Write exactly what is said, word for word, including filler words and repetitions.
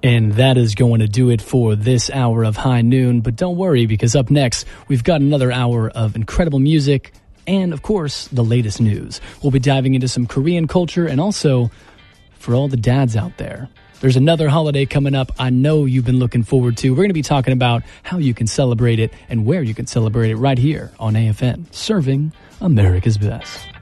And that is going to do it for this hour of High Noon. But don't worry, because up next, we've got another hour of incredible music and, of course, the latest news. We'll be diving into some Korean culture and also, for all the dads out there, there's another holiday coming up I know you've been looking forward to. We're going to be talking about how you can celebrate it and where you can celebrate it right here on A F N, serving America's Best.